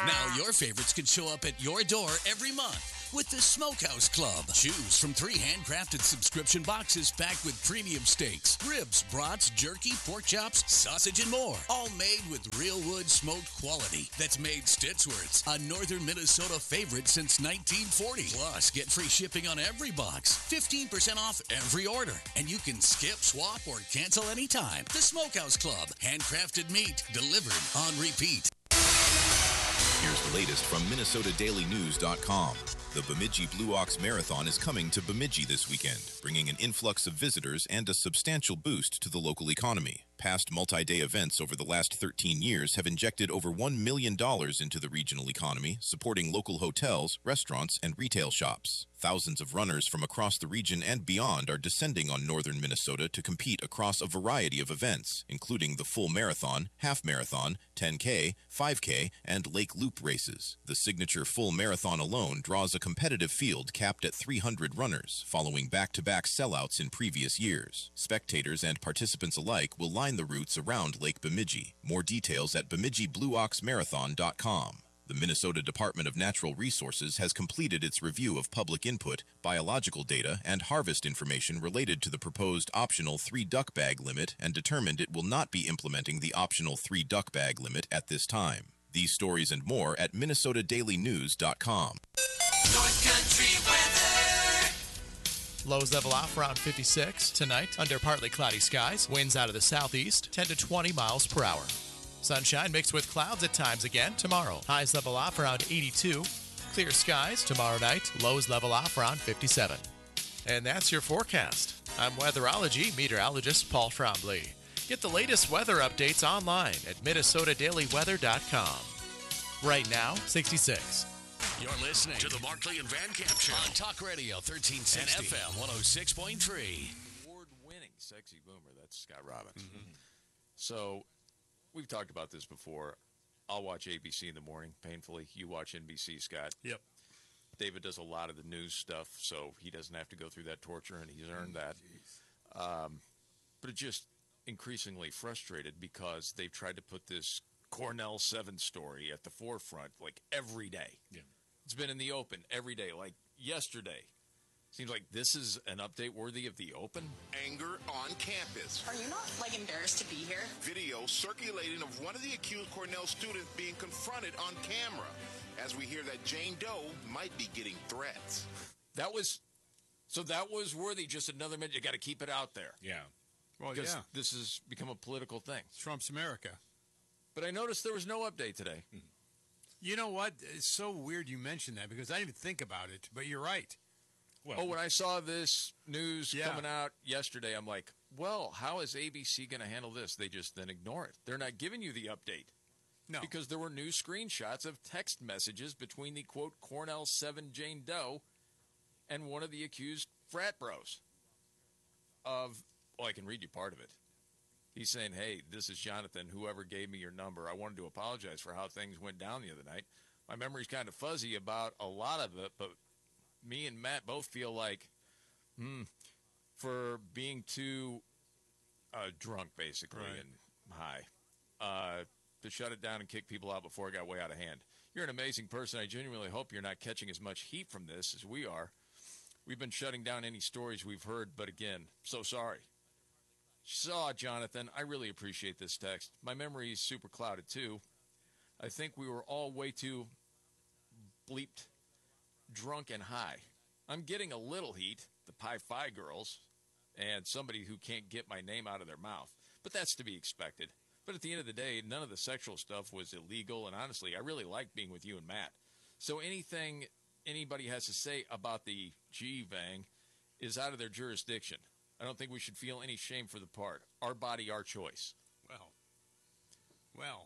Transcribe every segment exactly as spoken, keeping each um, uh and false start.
Now your favorites can show up at your door every month with the Smokehouse Club. Choose from three handcrafted subscription boxes packed with premium steaks, ribs, brats, jerky, pork chops, sausage, and more. All made with real wood smoked quality that's made Stittsworth's a northern Minnesota favorite since nineteen forty. Plus, get free shipping on every box, fifteen percent off every order, and you can skip, swap, or cancel anytime. The Smokehouse Club. Handcrafted meat delivered on repeat. Here's the latest from Minnesota Daily News dot com. The Bemidji Blue Ox Marathon is coming to Bemidji this weekend, bringing an influx of visitors and a substantial boost to the local economy. Past multi-day events over the last thirteen years have injected over one million dollars into the regional economy, supporting local hotels, restaurants, and retail shops. Thousands of runners from across the region and beyond are descending on northern Minnesota to compete across a variety of events, including the full marathon, half marathon, ten K, five K, and Lake Loop races. The signature full marathon alone draws a competitive field capped at three hundred runners, following back-to-back sellouts in previous years. Spectators and participants alike will line the routes around Lake Bemidji. More details at Bemidji Blue Ox Marathon dot com. The Minnesota Department of Natural Resources has completed its review of public input, biological data, and harvest information related to the proposed optional three duck bag limit and determined it will not be implementing the optional three duck bag limit at this time. These stories and more at Minnesota Daily News dot com. North Country weather. Lows level off around fifty-six. Tonight, under partly cloudy skies. Winds out of the southeast, ten to twenty miles per hour. Sunshine mixed with clouds at times again tomorrow. Highs level off around eighty-two. Clear skies tomorrow night. Lows level off around fifty-seven. And that's your forecast. I'm weatherology meteorologist Paul Trombley. Get the latest weather updates online at Minnesota Daily Weather dot com. Right now, sixty-six. You're listening to the Markley and Van Camp Show on Talk Radio thirteen sixty and F M one oh six point three. Award-winning sexy boomer. That's Scott Robbins. Mm-hmm. So, we've talked about this before. I'll watch A B C in the morning, painfully. You watch N B C, Scott. Yep. David does a lot of the news stuff, so he doesn't have to go through that torture, and he's earned that. Um, but it's just increasingly frustrated because they've tried to put this Cornell seven story at the forefront, like, every day. Yeah. It's been in the open every day, like yesterday. Seems like this is an update worthy of the open. Anger on campus. Are you not, like, embarrassed to be here? Video circulating of one of the accused Cornell students being confronted on camera, as we hear that Jane Doe might be getting threats. That was, so that was worthy. Just another minute. You got to keep it out there. Yeah. Well, because yeah. this has become a political thing. It's Trump's America. But I noticed there was no update today. Mm-hmm. You know what? It's so weird you mentioned that because I didn't even think about it, but you're right. Well, oh, when I saw this news yeah. coming out yesterday, I'm like, well, how is A B C going to handle this? They just then ignore it. They're not giving you the update. No. Because there were new screenshots of text messages between the, quote, Cornell seven Jane Doe and one of the accused frat bros of, well, I can read you part of it. He's saying, hey, this is Jonathan, whoever gave me your number. I wanted to apologize for how things went down the other night. My memory's kind of fuzzy about a lot of it, but me and Matt both feel like, hmm, for being too uh, drunk, basically, right. and high, uh, to shut it down and kick people out before it got way out of hand. You're an amazing person. I genuinely hope you're not catching as much heat from this as we are. We've been shutting down any stories we've heard, but again, so sorry. Saw Jonathan, I really appreciate this text. My memory is super clouded, too. I think we were all way too bleeped, drunk, and high. I'm getting a little heat, the Pi Phi girls, and somebody who can't get my name out of their mouth. But that's to be expected. But at the end of the day, none of the sexual stuff was illegal, and honestly, I really liked being with you and Matt. So anything anybody has to say about the G-Vang is out of their jurisdiction. I don't think we should feel any shame for the part. Our body, our choice. Well, well,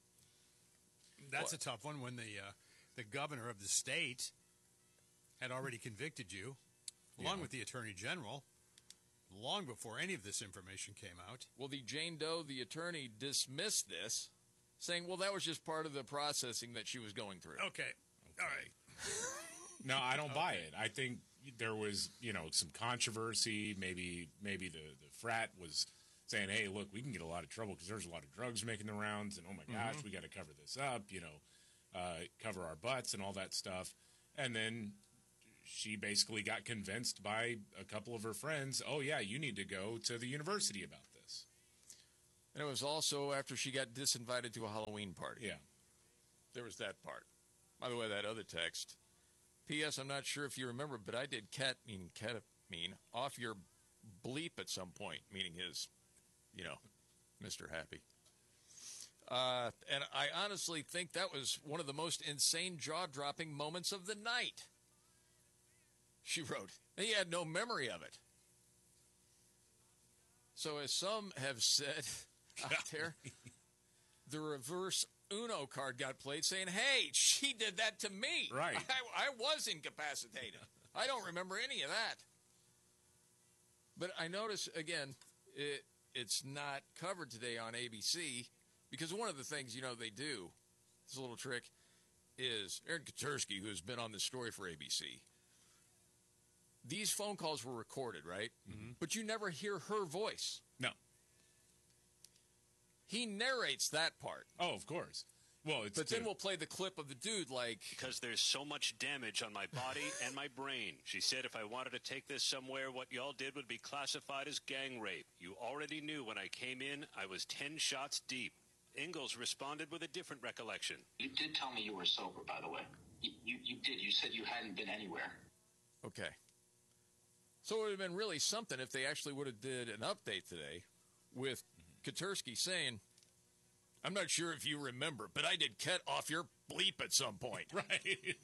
that's what? a tough one when the uh, the governor of the state had already convicted you, along yeah. with the attorney general, long before any of this information came out. Well, the Jane Doe, the attorney, dismissed this, saying, well, that was just part of the processing that she was going through. Okay. okay. All right. No, I don't okay. buy it. I think there was, you know, some controversy. Maybe maybe the, the frat was saying, hey, look, we can get a lot of trouble because there's a lot of drugs making the rounds, and oh, my gosh, mm-hmm. we got to cover this up, you know. uh, cover our butts and all that stuff. And then she basically got convinced by a couple of her friends, oh, yeah, you need to go to the university about this. And it was also after she got disinvited to a Halloween party. Yeah. There was that part. By the way, that other text. P S. I'm not sure if you remember, but I did cat, meaning ketamine, off your bleep at some point, meaning his, you know, Mister Happy. Uh, and I honestly think that was one of the most insane jaw-dropping moments of the night. She wrote, and he had no memory of it. So as some have said out there, the reverse Uno card got played saying, hey, she did that to me. Right. I, I was incapacitated. I don't remember any of that. But I notice, again, it, it's not covered today on A B C because one of the things, you know, they do, this little trick, is Aaron Katursky, who has been on this story for A B C, these phone calls were recorded, right? Mm-hmm. But you never hear her voice. No. He narrates that part. Oh, of course. Well, it's But then to- we'll play the clip of the dude like... Because there's so much damage on my body and my brain. She said if I wanted to take this somewhere, what y'all did would be classified as gang rape. You already knew when I came in, I was ten shots deep. Ingalls responded with a different recollection. You did tell me you were sober, by the way. You, you, you did. You said you hadn't been anywhere. Okay. So it would have been really something if they actually would have did an update today with Katursky saying, I'm not sure if you remember, but I did cut off your bleep at some point. Right.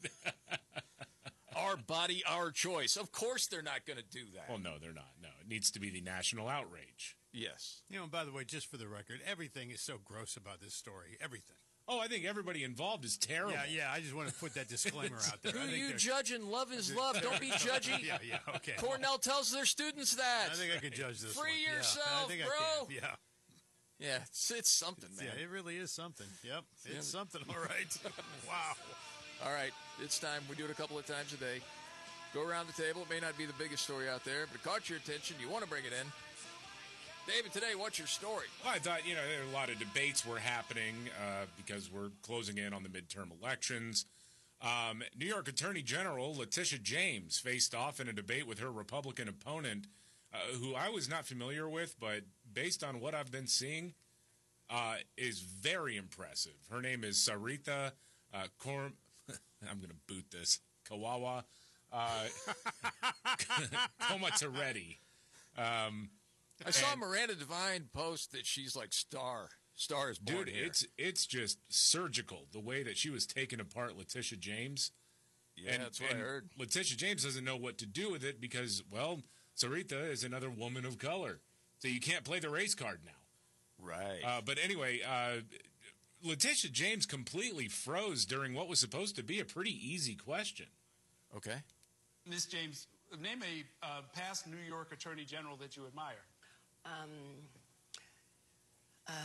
Our body, our choice. Of course they're not going to do that. Well, no, they're not. No, it needs to be the national outrage. Yes. You know, and by the way, just for the record, everything is so gross about this story. Everything. Oh, I think everybody involved is terrible. Yeah, yeah. I just want to put that disclaimer out there. Who I think you they're- judging? Love is love. Don't be judgy. Yeah, yeah, okay. Cornell tells their students that. I think I can judge this Free one. Yeah, yourself, I think bro. I can. Yeah. Yeah, it's, it's something, man. Yeah, it really is something. Yep, it's Yeah. something. All right. Wow. All right, it's time. We do it a couple of times a day. Go around the table. It may not be the biggest story out there, but it caught your attention. You want to bring it in. David, today, what's your story? Well, I thought, you know, there were a lot of debates were happening uh, because we're closing in on the midterm elections. Um, New York Attorney General Letitia James faced off in a debate with her Republican opponent, uh, who I was not familiar with, but based on what I've been seeing, uh, is very impressive. Her name is Sarita uh, Korm. I'm going to boot this. Kawawa. Uh, Komataretti. Um, I saw and- Miranda Devine post that she's like star. Star is born Dude, here. it's it's just surgical the way that she was taking apart Letitia James. Yeah, that's what I heard. Letitia James doesn't know what to do with it because, well, Sarita is another woman of color, so you can't play the race card now. Right. Uh, but anyway, uh, Letitia James completely froze during what was supposed to be a pretty easy question. Okay. Miz James, name a uh, past New York Attorney General that you admire. Um, uh,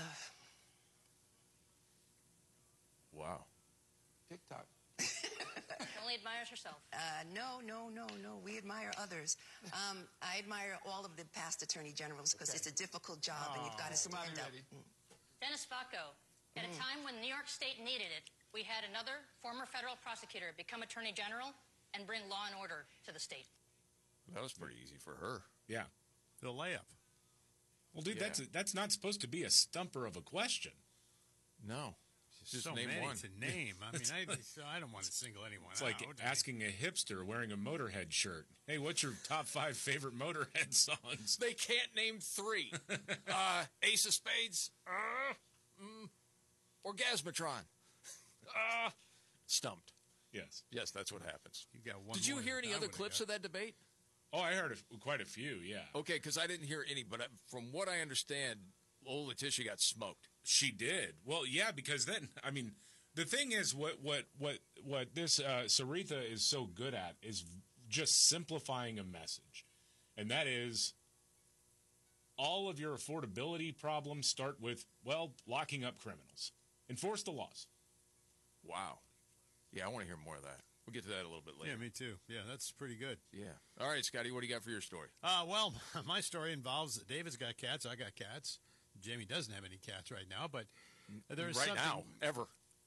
Wow. TikTok. Only admires herself. uh, no, no, no, no. We admire others. Um, I admire all of the past attorney generals because Okay. it's a difficult job and you've got to Come on, stand you up. ready? Dennis Bacco. At a time when New York State needed it, we had another former federal prosecutor become attorney general and bring law and order to the state. That was pretty easy for her. Yeah. The layup. Well, dude, Yeah. that's that's not supposed to be a stumper of a question. No. Just so name many one. to name. I mean, I, so I don't want to single anyone It's like out. asking a hipster wearing a Motorhead shirt, hey, what's your top five favorite Motorhead songs? They can't name three. uh, Ace of Spades. Uh, mm, Orgasmatron. Uh, stumped. Yes. Yes, that's what happens. You got one. Did you more hear than any I other would've clips got. of that debate? Oh, I heard a, quite a few, yeah. Okay, because I didn't hear any, but I, from what I understand, old Letitia got smoked. She did. Well, yeah, because then, I mean, the thing is, what what what what this uh, Sarita is so good at is just simplifying a message, and that is all of your affordability problems start with, well, locking up criminals. Enforce the laws. Wow. Yeah, I want to hear more of that. We'll get to that a little bit later. Yeah, me too. Yeah, that's pretty good. Yeah. All right, Scotty, what do you got for your story? Uh, well, my story involves David's got cats. I got cats. Jamie doesn't have any cats right now, but there's right something, now, ever.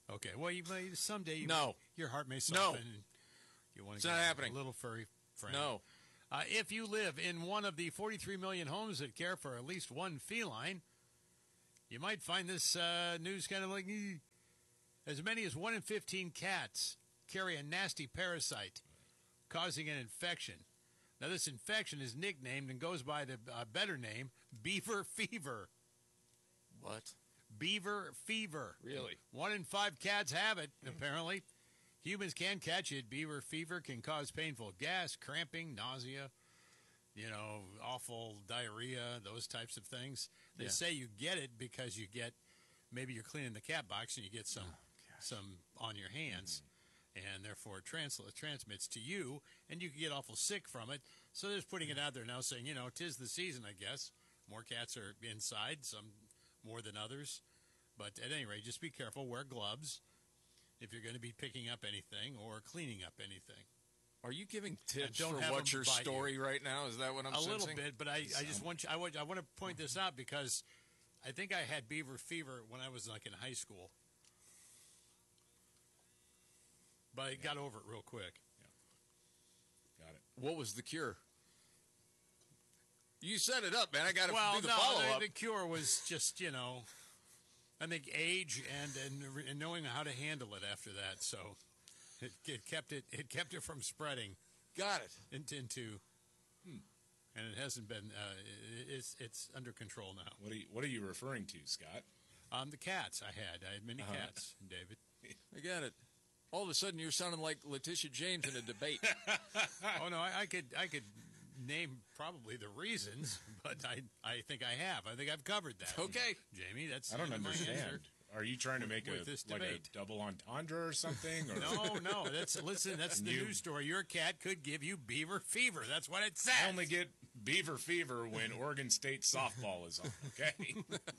Okay. Well, you may someday. You No. Your heart may No. soften. And you want It's to get not happening. a little furry friend. No. Uh, if you live in one of the forty-three million homes that care for at least one feline, you might find this uh, news kind of like, eh. As many as one in fifteen cats carry a nasty parasite, causing an infection. Now, this infection is nicknamed and goes by the uh, better name, beaver fever. What? Beaver fever. Really? One in five cats have it, apparently. Humans can catch it. Beaver fever can cause painful gas, cramping, nausea, you know, awful diarrhea, those types of things. They Yeah. say you get it because you get, maybe you're cleaning the cat box and you get some, Oh, some on your hands, and therefore it trans- transmits to you, and you can get awful sick from it. So they're just putting it out there now saying, you know, 'tis the season, I guess. More cats are inside, some more than others. But at any rate, just be careful. Wear gloves if you're going to be picking up anything or cleaning up anything. Are you giving tips don't for have what's them your bite story you. right now? Is that what I'm a sensing? little bit, but I, I just want you, I want I want to point this out because I think I had beaver fever when I was like in high school, but I got over it real quick. Got it. What was the cure? You set it up, man. I got to Well, do the no, follow-up. the, the cure was just, you know, I think age and, and and knowing how to handle it after that. So it, it kept it it kept it from spreading. Got it into, into hmm. and it hasn't been. Uh, it, it's it's under control now. What are you, what are you referring to, Scott? Um, the cats I had. I had many Uh-huh. cats, David. I got it. All of a sudden, you're sounding like Letitia James in a debate. Oh no, I, I could I could name probably the reasons, but I I think I have. I think I've covered that. Okay, Jamie, that's I don't my understand. answer. Are you trying to make With a this like debate. a double entendre or something? Or? No, no. That's listen. That's the You- news story. Your cat could give you beaver fever. That's what it says. I only get beaver fever when Oregon State softball is on. Okay.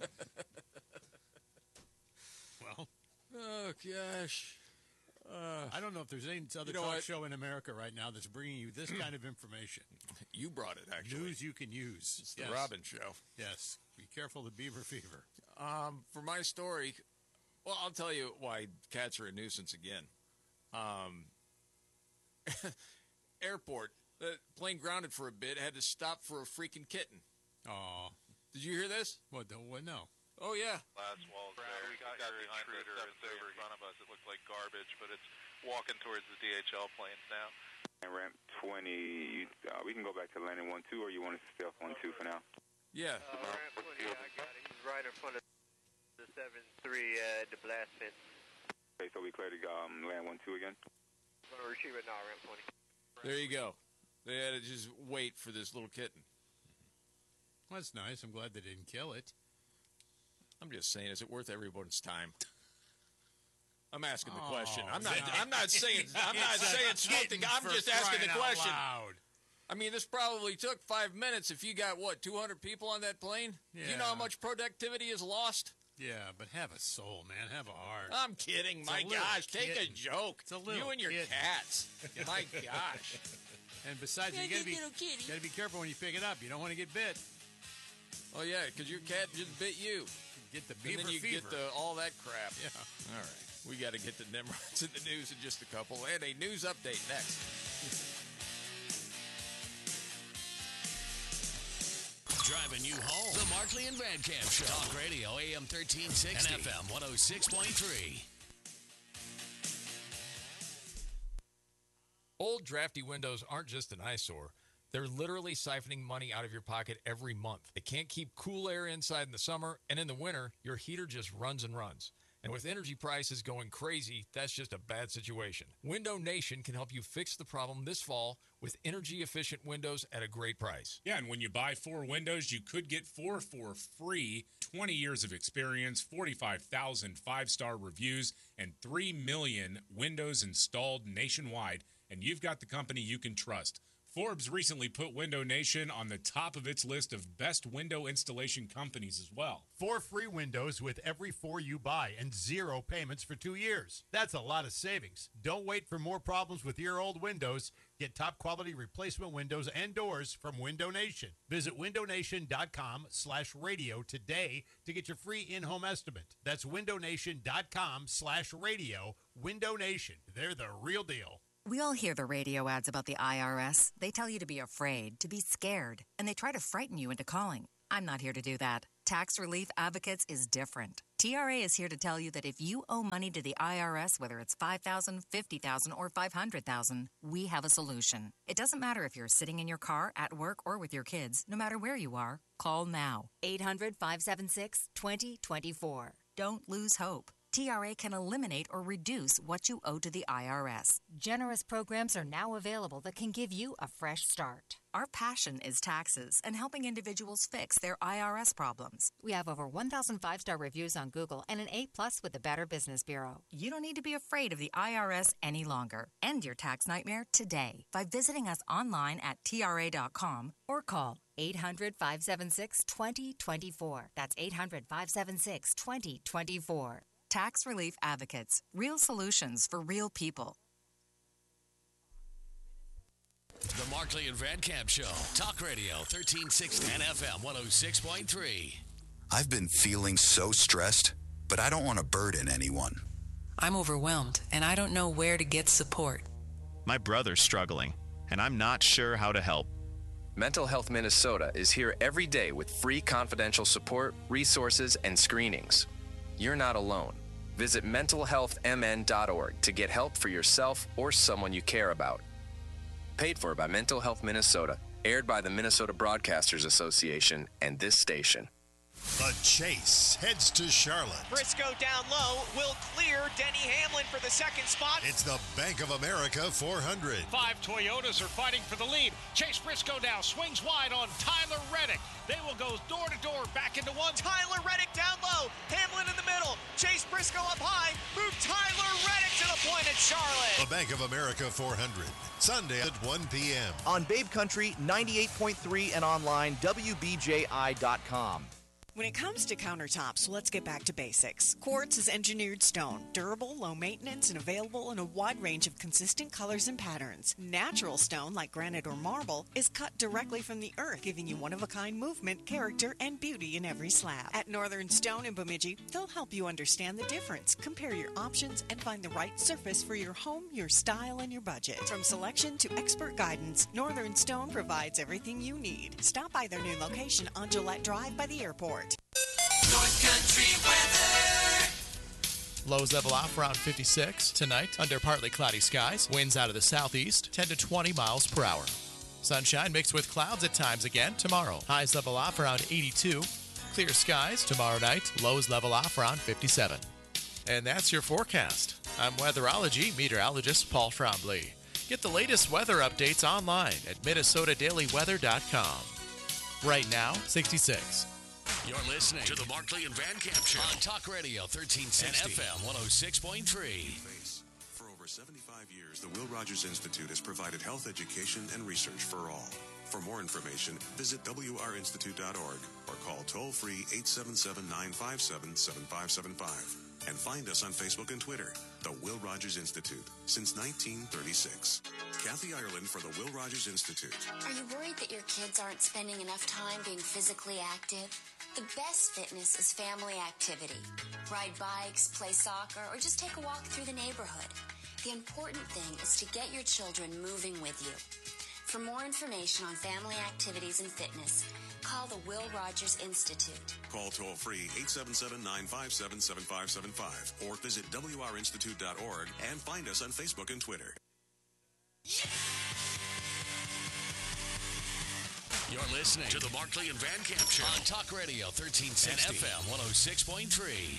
Well, oh gosh. Uh, I don't know if there's any other you know talk what? show in America right now that's bringing you this kind of information. You brought it, actually. News you can use. It's the Yes. Robin Show. Yes. Be careful of beaver fever. Um, for my story, well, I'll tell you why cats are a nuisance again. Um, airport, the plane grounded for a bit, had to stop for a freaking kitten. Oh. Did you hear this? What? The, what? No. Oh, yeah. Last wall's there. We got, got your intruder over in front of us. It looks like garbage, but it's walking towards the D H L planes now. And ramp twenty, uh, we can go back to landing one two, or you want us to stay off one two for now? Yeah. Uh, ramp twenty, I got it. He's right in front of the seven three, uh, the blast fence. Okay, so we clear to um, land one two again? I'm going to retrieve it now, ramp twenty. There you go. They had to just wait for this little kitten. Well, that's nice. I'm glad they didn't kill it. I'm just saying, is it worth everyone's time? I'm asking the Oh, question. I'm not. no. I'm not saying. I'm not It's a saying smoke the kitten guy. I'm for just asking the crying out question. loud. I mean, this probably took five minutes. If you got what, two hundred people on that plane? Do you know how Yeah. much productivity is lost? Yeah, but have a soul, man. Have a heart. I'm kidding. It's a My little gosh, take a kitten. joke. It's a little you and your kitten. cats. My gosh. And besides, you got to be got to be careful when you pick it up. You don't want to get bit. Oh yeah, because your cat just bit you. Get the And beaver then you fever. get the all that crap. Yeah. All right. We got to get the Nimrods in the news in just a couple. And a news update next. Driving you home. The Markley and Van Camp Show. Talk Radio A M thirteen sixty and F M one oh six point three. Old drafty windows aren't just an eyesore. They're literally siphoning money out of your pocket every month. They can't keep cool air inside in the summer, and in the winter, your heater just runs and runs. And with energy prices going crazy, that's just a bad situation. Window Nation can help you fix the problem this fall with energy-efficient windows at a great price. Yeah, and when you buy four windows, you could get four for free. twenty years of experience, forty-five thousand five-star reviews, and three million windows installed nationwide. And you've got the company you can trust. Forbes recently put Window Nation on the top of its list of best window installation companies as well. Four free windows with every four you buy and zero payments for two years. That's a lot of savings. Don't wait for more problems with your old windows. Get top quality replacement windows and doors from Window Nation. Visit windownation.com slash radio today to get your free in-home estimate. That's windownation.com slash radio. Window Nation. They're the real deal. We all hear the radio ads about the I R S. They tell you to be afraid, to be scared, and they try to frighten you into calling. I'm not here to do that. Tax Relief Advocates is different. T R A is here to tell you that if you owe money to the I R S, whether it's five thousand dollars, fifty thousand dollars, or five hundred thousand dollars, we have a solution. It doesn't matter if you're sitting in your car, at work, or with your kids. No matter where you are, call now. eight hundred, five seven six, two zero two four. Don't lose hope. T R A can eliminate or reduce what you owe to the I R S. Generous programs are now available that can give you a fresh start. Our passion is taxes and helping individuals fix their I R S problems. We have over one thousand five-star reviews on Google and an A-plus with the Better Business Bureau. You don't need to be afraid of the I R S any longer. End your tax nightmare today by visiting us online at T R A dot com or call eight hundred, five seven six, two zero two four. That's eight hundred, five seven six, two zero two four. Tax Relief Advocates. Real solutions for real people. The Markley and Van Camp Show. Talk Radio, thirteen sixty and F M one oh six point three. I've been feeling so stressed, but I don't want to burden anyone. I'm overwhelmed, and I don't know where to get support. My brother's struggling, and I'm not sure how to help. Mental Health Minnesota is here every day with free confidential support, resources, and screenings. You're not alone. Visit mental health m n dot org to get help for yourself or someone you care about. Paid for by Mental Health Minnesota, aired by the Minnesota Broadcasters Association and this station. The chase heads to Charlotte. Briscoe down low will clear Denny Hamlin for the second spot. It's the Bank of America four hundred. Five Toyotas are fighting for the lead. Chase Briscoe now swings wide on Tyler Reddick. They will go door to door back into one. Tyler Reddick down low. Hamlin in the middle. Chase Briscoe up high. Move Tyler Reddick to the point at Charlotte. The Bank of America four hundred. Sunday at one p.m. On Babe Country ninety-eight point three and online W B J I dot com. When it comes to countertops, let's get back to basics. Quartz is engineered stone, durable, low maintenance, and available in a wide range of consistent colors and patterns. Natural stone, like granite or marble, is cut directly from the earth, giving you one-of-a-kind movement, character, and beauty in every slab. At Northern Stone in Bemidji, they'll help you understand the difference, compare your options, and find the right surface for your home, your style, and your budget. From selection to expert guidance, Northern Stone provides everything you need. Stop by their new location on Gillette Drive by the airport. North Country weather. Lows level off around fifty-six tonight under partly cloudy skies. Winds out of the southeast, ten to twenty miles per hour. Sunshine mixed with clouds at times again tomorrow. Highs level off around eighty-two. Clear skies tomorrow night. Lows level off around fifty-seven. And that's your forecast. I'm weatherology meteorologist Paul Trombley. Get the latest weather updates online at minnesota daily weather dot com. Right now, sixty-six. You're listening to the Markley and Van Camp Show on Talk Radio thirteen sixty and F M one oh six point three. For over seventy-five years, the Will Rogers Institute has provided health education and research for all. For more information, visit W R institute dot org or call toll-free eight seven seven, nine five seven, seven five seven five. And find us on Facebook and Twitter, the Will Rogers Institute, since nineteen thirty-six. Kathy Ireland for the Will Rogers Institute. Are you worried that your kids aren't spending enough time being physically active? The best fitness is family activity. Ride bikes, play soccer, or just take a walk through the neighborhood. The important thing is to get your children moving with you. For more information on family activities and fitness, call the Will Rogers Institute. Call toll-free eight seven seven, nine five seven, seven five seven five or visit W R institute dot org and find us on Facebook and Twitter. You're listening to the Markley and Van Camp Show on Talk Radio thirteen sixty and F M one oh six point three.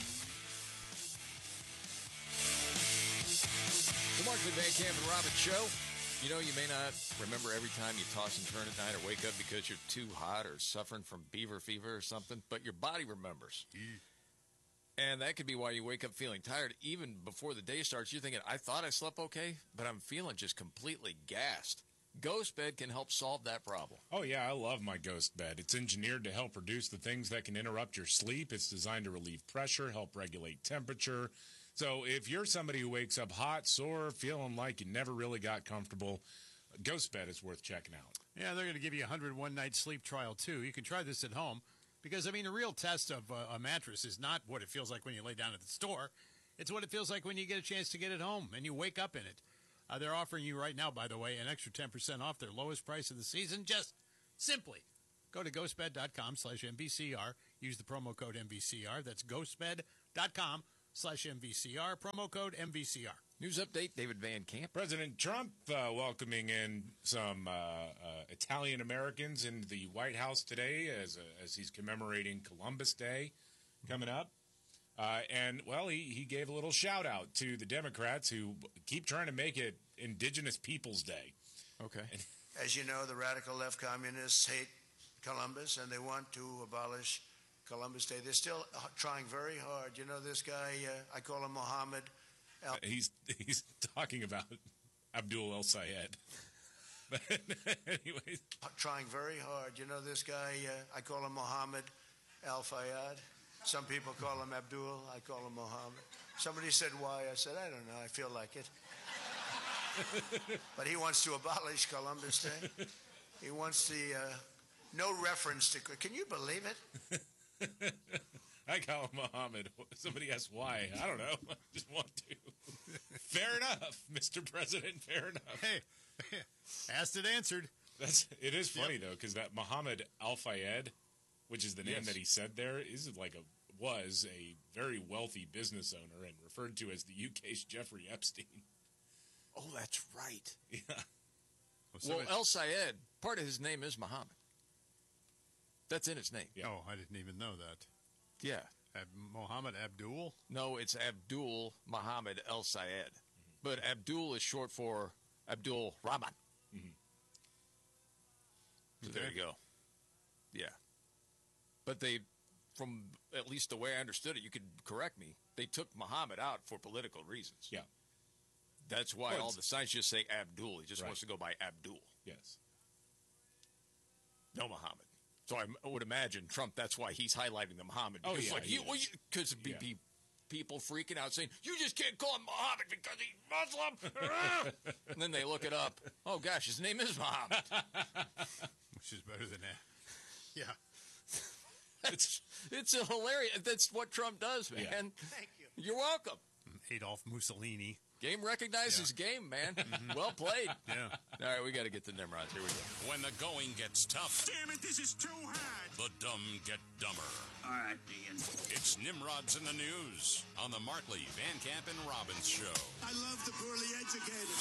The Markley, Van Camp and Robbins Show. You know, you may not remember every time you toss and turn at night or wake up because you're too hot or suffering from beaver fever or something, but your body remembers. Mm. And that could be why you wake up feeling tired. Even before the day starts, you're thinking, I thought I slept okay, but I'm feeling just completely gassed. GhostBed can help solve that problem. Oh, yeah, I love my Ghost Bed. It's engineered to help reduce the things that can interrupt your sleep. It's designed to relieve pressure, help regulate temperature. So if you're somebody who wakes up hot, sore, feeling like you never really got comfortable, Ghost Bed is worth checking out. Yeah, they're going to give you a one hundred one night sleep trial, too. You can try this at home because, I mean, the real test of uh, a mattress is not what it feels like when you lay down at the store. It's what it feels like when you get a chance to get it home and you wake up in it. Uh, they're offering you right now, by the way, an extra ten percent off their lowest price of the season. Just simply go to ghostbed.com slash MVCR. Use the promo code M V C R. That's ghostbed.com slash MVCR. Promo code M V C R. News update, David Van Camp. President Trump uh, welcoming in some uh, uh, Italian Americans in the White House today as, uh, as he's commemorating Columbus Day coming up. Uh, and, well, he, he gave a little shout-out to the Democrats who keep trying to make it Indigenous Peoples Day. Okay. As you know, the radical left communists hate Columbus, and they want to abolish Columbus Day. They're still trying very hard. You know this guy, uh, I call him Mohammed. Uh, he's, he's talking about Abdul El-Sayed. But anyways. Trying very hard. You know this guy, uh, I call him Mohammed Al-Fayed. Some people call him Abdul. I call him Mohammed. Somebody said, why? I said, I don't know. I feel like it. But he wants to abolish Columbus Day. He wants the uh, no reference to... Can you believe it? I call him Mohammed. Somebody asked why. I don't know. I just want to. Fair enough, Mister President. Fair enough. Hey, asked it, answered. That's It is funny, yep. though, because that Mohammed Al-Fayed, which is the name yes. that he said there, is like a was a very wealthy business owner and referred to as the U K's Jeffrey Epstein. Oh, that's right. Yeah. Well, well El-Sayed, part of his name is Muhammad. That's in his name. Yeah. Oh, I didn't even know that. Yeah. Ab- Mohammed Abdul? No, it's Abdul Muhammad El-Sayed. Mm-hmm. But Abdul is short for Abdul Rahman. Mm-hmm. So okay. There you go. Yeah. But they, from at least the way I understood it, you could correct me, they took Muhammad out for political reasons. Yeah. That's why well, all the signs just say Abdul. He just right. wants to go by Abdul. Yes. No Muhammad. So I would imagine Trump, that's why he's highlighting the Muhammad. Oh, yeah. Like, because well, yeah. people freaking out saying, you just can't call him Muhammad because he's Muslim. And then they look it up. Oh, gosh, his name is Muhammad. Which is better than that. Yeah. It's, it's a hilarious. That's what Trump does, man. Yeah. Thank you. You're welcome. Adolf Mussolini. Game recognizes yeah. game, man. Mm-hmm. Well played. Yeah. All right, we got to get the Nimrods. Here we go. When the going gets tough. Damn it, this is too hard. The dumb get dumber. All right, Dean. It's Nimrods in the News on the Markley, Van Camp, and Robbins Show. I love the poorly educated.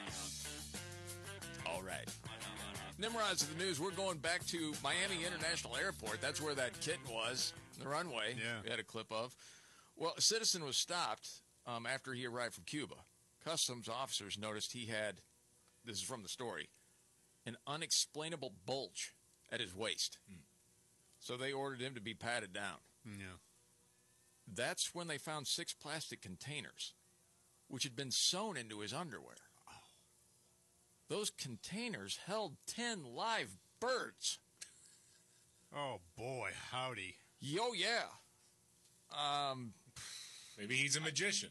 All right. Nimrods in the News. We're going back to Miami International Airport. That's where that kitten was, the runway. Yeah. We had a clip of. Well, a citizen was stopped um, after he arrived from Cuba. Customs officers noticed he had, this is from the story, an unexplainable bulge at his waist. Hmm. So they ordered him to be patted down. Yeah. That's when they found six plastic containers, which had been sewn into his underwear. Oh. Those containers held ten live birds. Oh, boy, howdy. Yo, yeah. Um, Maybe he's a magician.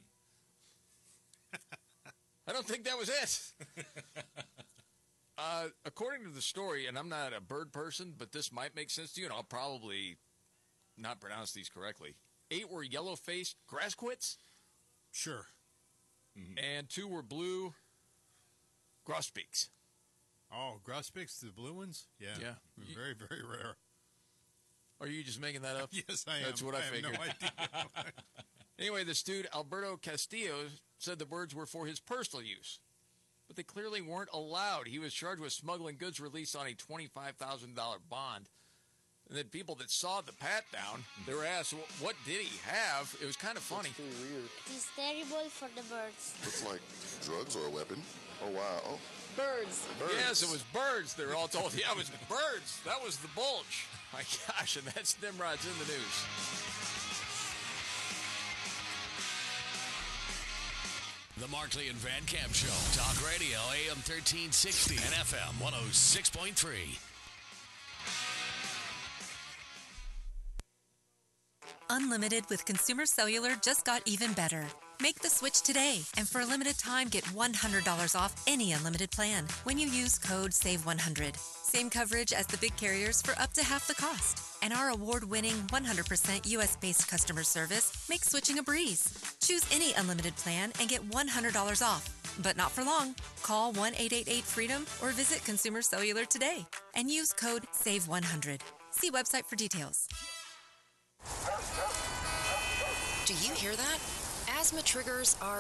I don't think that was it. uh, according to the story, and I'm not a bird person, but this might make sense to you, and I'll probably not pronounce these correctly. Eight were yellow-faced grassquits. Sure. Mm-hmm. And two were blue grosbeaks. Oh, grosbeaks, the blue ones? Yeah. Yeah. Very, very rare. Are you just making that up? Yes, I am. That's what I, I figured. Have no idea. Anyway, the dude, Alberto Castillo, said the birds were for his personal use. But they clearly weren't allowed. He was charged with smuggling goods released on a twenty-five thousand dollars bond. And then people that saw the pat-down, they were asked, well, what did he have? It was kind of funny. That's pretty weird. It's terrible for the birds. Looks like drugs or a weapon. Oh, wow. Oh. Birds. birds. Yes, it was birds. They were all told, yeah, it was birds. That was the bulge. My gosh, and that's Nimrod's in the News. The Markley and Van Camp Show. Talk radio, A M thirteen sixty and F M one oh six point three. Unlimited with Consumer Cellular just got even better. Make the switch today, and for a limited time, get one hundred dollars off any unlimited plan when you use code save one hundred. Same coverage as the big carriers for up to half the cost. And our award-winning one hundred percent U S-based customer service makes switching a breeze. Choose any unlimited plan and get one hundred dollars off. But not for long. Call one eight eight eight freedom or visit Consumer Cellular today and use code save one hundred. See website for details. Do you hear that? Asthma triggers are